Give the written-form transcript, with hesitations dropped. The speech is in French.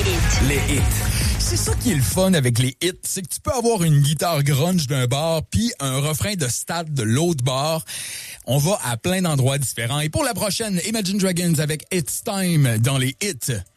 Les hits. C'est ça qui est le fun avec les hits, c'est que tu peux avoir une guitare grunge d'un bar puis un refrain de stade de l'autre bar. On va à plein d'endroits différents. Et pour la prochaine, Imagine Dragons avec It's Time dans les hits.